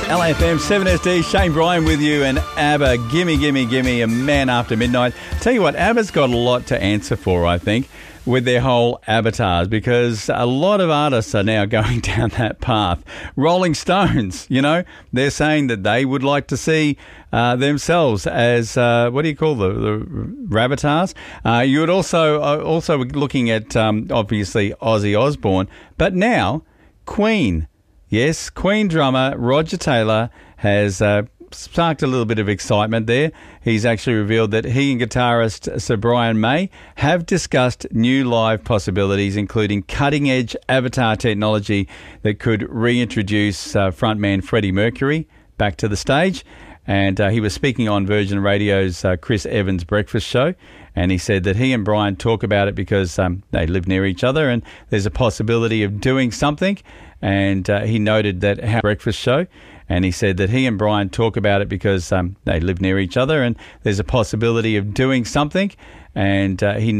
LAFM 7SD, Shane Bryan with you, and ABBA, gimme, gimme, gimme, a man after midnight. Tell you what, ABBA's got a lot to answer for, I think, with their whole avatars, because a lot of artists are now going down that path. Rolling Stones, they're saying that they would like to see themselves as, what do you call the Ravatars? You would also looking at, obviously, Ozzy Osbourne, but now Queen. Yes, Queen drummer Roger Taylor has sparked a little bit of excitement there. He's actually revealed that he and guitarist Sir Brian May have discussed new live possibilities, including cutting-edge avatar technology that could reintroduce frontman Freddie Mercury back to the stage. And he was speaking on Virgin Radio's Chris Evans Breakfast Show, and he said that he and Brian talk about it because they live near each other and there's a possibility of doing something. And he noted that Breakfast Show, and he said that he and Brian talk about it because they live near each other and there's a possibility of doing something. And he